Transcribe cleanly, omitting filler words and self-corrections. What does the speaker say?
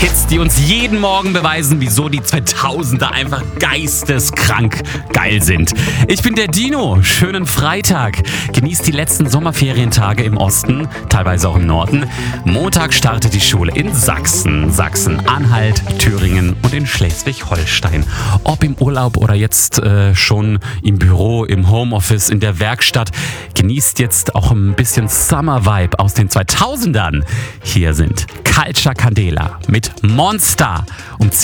Hits, die uns jeden Morgen beweisen, wieso die 2000er einfach geisteskrank geil sind. Ich bin der Dino. Schönen Freitag. Genießt die letzten Sommerferientage im Osten, teilweise auch im Norden. Montag startet die Schule in Sachsen, Sachsen-Anhalt, Thüringen und in Schleswig-Holstein. Ob im Urlaub oder jetzt schon im Büro, im Homeoffice, in der Werkstatt, genießt jetzt auch ein bisschen Summer-Vibe aus den 2000ern. Hier sind Culture Candela mit Monster um